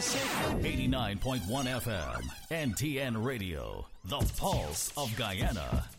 89.1 FM, NTN Radio, the pulse of Guyana.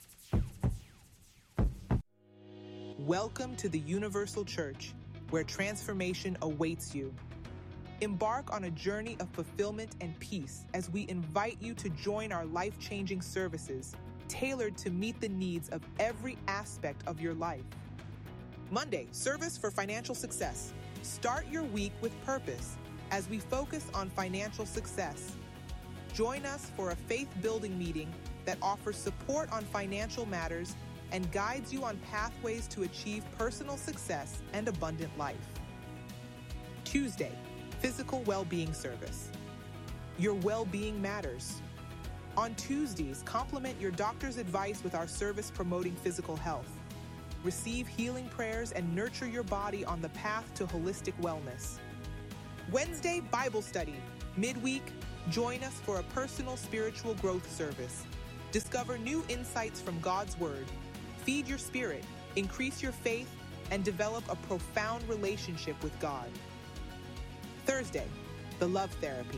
Welcome to the Universal Church, where transformation awaits you. Embark on a journey of fulfillment and peace as we invite you to join our life-changing services, tailored to meet the needs of every aspect of your life. Monday, service for financial success. Start your week with purpose as we focus on financial success. Join us for a faith-building meeting that offers support on financial matters and guides you on pathways to achieve personal success and abundant life. Tuesday, physical well-being service. Your well-being matters. On Tuesdays, complement your doctor's advice with our service promoting physical health. Receive healing prayers and nurture your body on the path to holistic wellness. Wednesday, Bible study. Midweek, join us for a personal spiritual growth service. Discover new insights from God's Word. Feed your spirit, increase your faith, and develop a profound relationship with God. Thursday, the love therapy.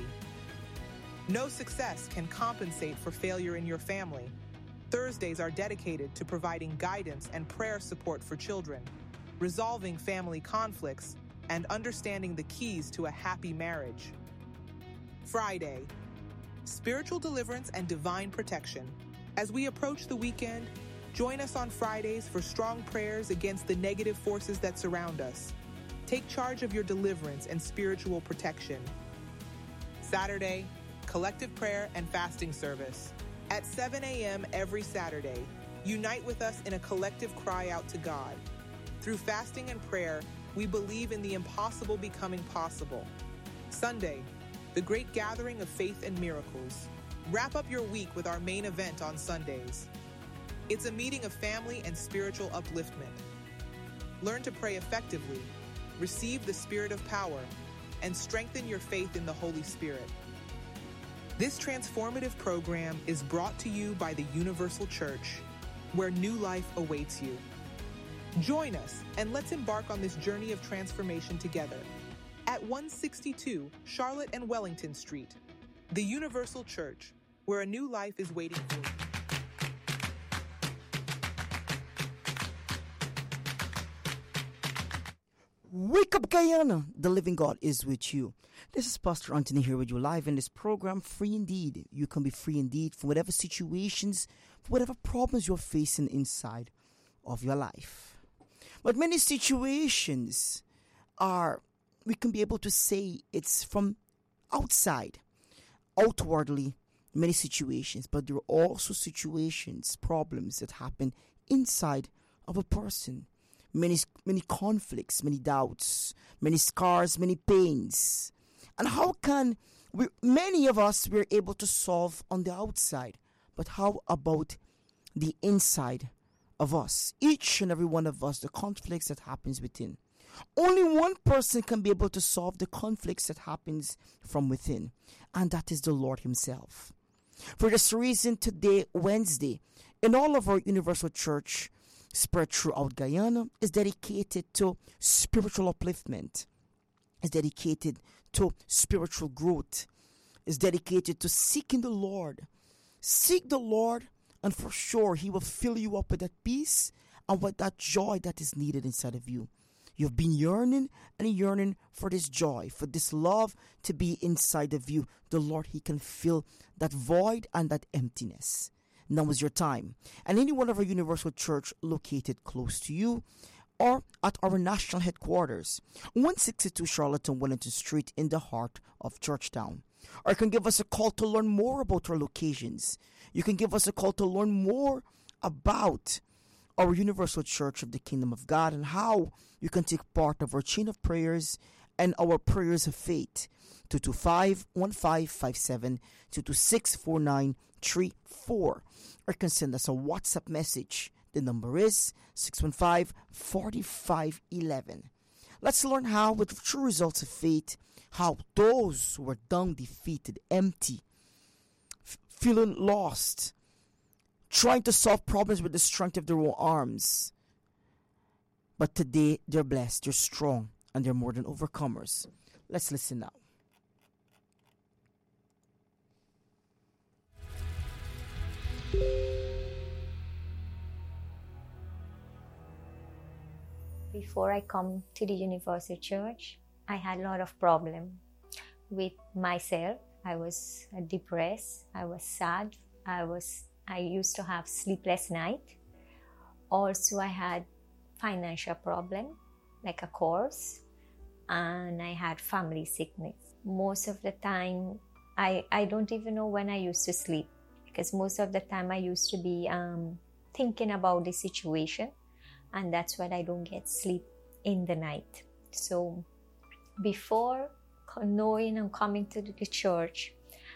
No success can compensate for failure in your family. Thursdays are dedicated to providing guidance and prayer support for children, resolving family conflicts, and understanding the keys to a happy marriage. Friday, spiritual deliverance and divine protection. As we approach the weekend, join us on Fridays for strong prayers against the negative forces that surround us. Take charge of your deliverance and spiritual protection. Saturday, collective prayer and fasting service. At 7 a.m. every Saturday, unite with us in a collective cry out to God. Through fasting and prayer, we believe in the impossible becoming possible. Sunday, the great gathering of faith and miracles. Wrap up your week with our main event on Sundays. It's a meeting of family and spiritual upliftment. Learn to pray effectively, receive the spirit of power, and strengthen your faith in the Holy Spirit. This transformative program is brought to you by the Universal Church, where new life awaits you. Join us and let's embark on this journey of transformation together. At 162 Charlotte and Wellington Street, the Universal Church, where a new life is waiting for you. Wake up, Guyana! The living God is with you. This is Pastor Anthony here with you live in this program, Free Indeed. You can be free indeed from whatever situations, for whatever problems you're facing inside of your life. But many situations we can be able to say it's from outside, outwardly, many situations. But there are also situations, problems that happen inside of a person. Many conflicts, many doubts, many scars, many pains. And how can many of us we're able to solve on the outside, but how about the inside of us? Each and every one of us, the conflicts that happens within. Only one person can be able to solve the conflicts that happens from within, and that is the Lord Himself. For this reason, today, Wednesday, in all of our Universal Church spread throughout Guyana is dedicated to spiritual upliftment, is dedicated to spiritual growth, is dedicated to seeking the Lord. Seek the Lord, and for sure He will fill you up with that peace and with that joy that is needed inside of you. You've been yearning and yearning for this joy, for this love to be inside of you. The Lord, He can fill that void and that emptiness. Now is your time. And any one of our Universal Church located close to you or at our national headquarters, 162 Charlotte and Wellington Street in the heart of Churchtown. Or you can give us a call to learn more about our locations. You can give us a call to learn more about our Universal Church of the Kingdom of God and how you can take part of our chain of prayers and our prayers of faith. 225-1557, 226-4934. Or you can send us a WhatsApp message. The number is 615-4511. Let's learn how, with true results of faith, how those who were down, defeated, empty, feeling lost, trying to solve problems with the strength of their own arms. But today, they're blessed, they're strong, and they're more than overcomers. Let's listen now. Before I come to the Universal Church, I had a lot of problem with myself. I was depressed. I was sad. I used to have sleepless night. Also, I had financial problem, like a course, and I had family sickness. Most of the time, I don't even know when I used to sleep, because most of the time I used to be thinking about the situation, and that's why I don't get sleep in the night. So before knowing and coming to the church,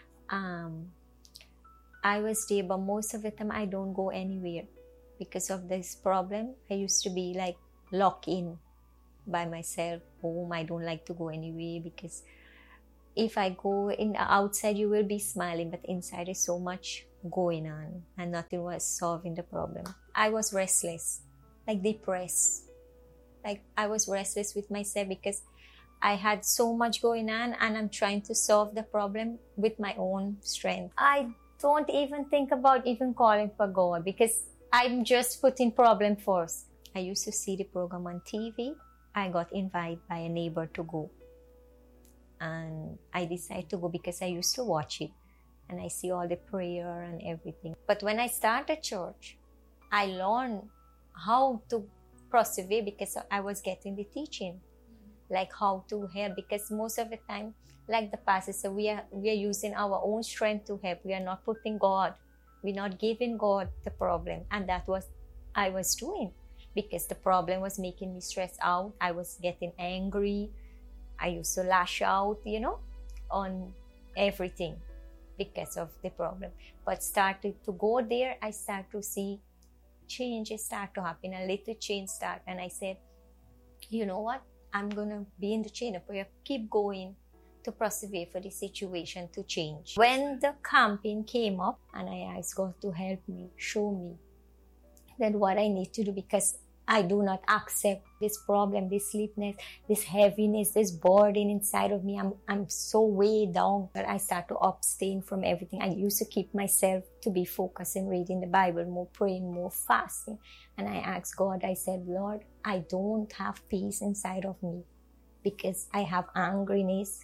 I was there, but most of the time I don't go anywhere because of this problem. I used to be like locked in by myself home. I don't like to go anywhere, because if I go in the outside, you will be smiling, but inside is so much going on and nothing was solving the problem. I was restless, like depressed. Like I was restless with myself because I had so much going on and I'm trying to solve the problem with my own strength. I don't even think about even calling for God, because I'm just putting problem first. I used to see the program on TV. I got invited by a neighbor to go. And I decided to go because I used to watch it. And I see all the prayer and everything. But when I started church, I learned how to persevere, because I was getting the teaching. Like how to help, because most of the time, like the pastor said, we are using our own strength to help. We are not putting God. We're not giving God the problem. And that was I was doing, because the problem was making me stressed out. I was getting angry. I used to lash out, on everything because of the problem. But started to go there, I start to see changes start to happen. A little change start. And I said, you know what? I'm going to be in the chain of prayer, keep going to persevere for the situation to change. When the campaign came up, and I asked God to help me, show me that what I need to do, because I do not accept this problem, this sleepiness, this heaviness, this burden inside of me. I'm so weighed down that I start to abstain from everything. I used to keep myself to be focused in reading the Bible, more praying, more fasting. And I asked God, I said, Lord, I don't have peace inside of me because I have angriness.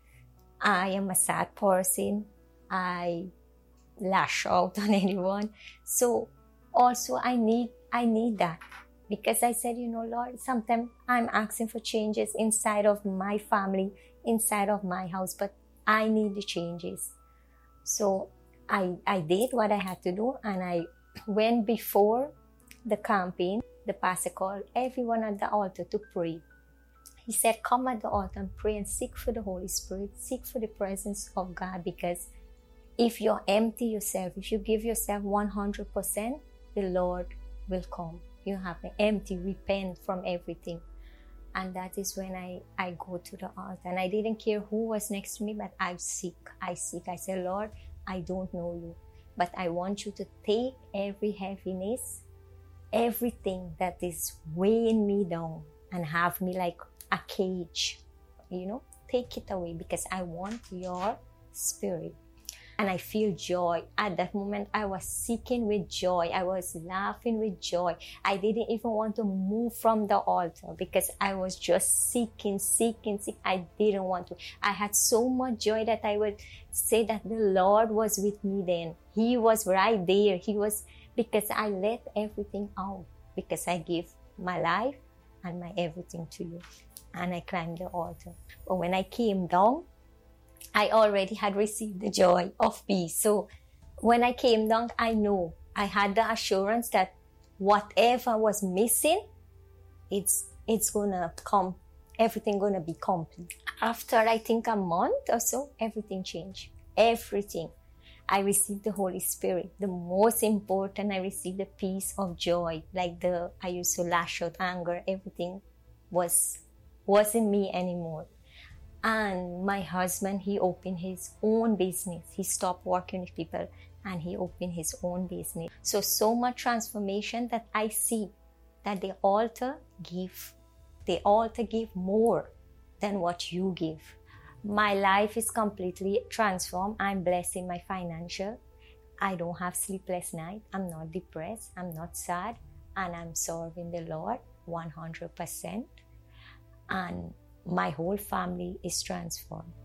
I am a sad person. I lash out on anyone. So also I need that. Because I said, Lord, sometimes I'm asking for changes inside of my family, inside of my house, but I need the changes. So I did what I had to do, and I went before the campaign. The pastor called everyone at the altar to pray. He said, come at the altar and pray and seek for the Holy Spirit, seek for the presence of God, because if you're empty yourself, if you give yourself 100%, the Lord will come. You have to empty, repent from everything. And that is when I go to the altar. And I didn't care who was next to me, but I seek. I said, Lord, I don't know you, but I want you to take every heaviness, everything that is weighing me down and have me like a cage, take it away, because I want your spirit. And I feel joy. At that moment, I was seeking with joy. I was laughing with joy. I didn't even want to move from the altar because I was just seeking. I didn't want to. I had so much joy that I would say that the Lord was with me then. He was right there. Because I let everything out. Because I give my life and my everything to you. And I climbed the altar. But when I came down, I already had received the joy of peace. So when I came down, I know I had the assurance that whatever was missing, it's gonna come. Everything gonna be complete. After I think a month or so, everything changed. Everything. I received the Holy Spirit. The most important, I received the peace of joy. I used to lash out anger. Everything wasn't me anymore. And my husband, he opened his own business. He stopped working with people and he opened his own business. So much transformation that I see that the altar give more than what you give. My life is completely transformed. I'm blessed in my financial. I don't have sleepless night. I'm not depressed. I'm not sad. And I'm serving the Lord 100%. And my whole family is transformed.